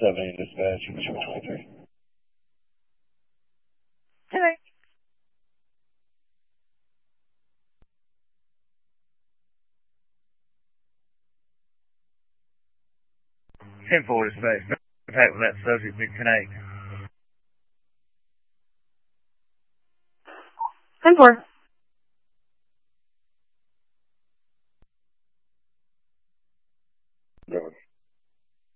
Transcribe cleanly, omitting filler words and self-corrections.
70 dispatch, mission 23. Okay. 10-4 dispatch. Contact with that subject, mid-10-8. 10-4.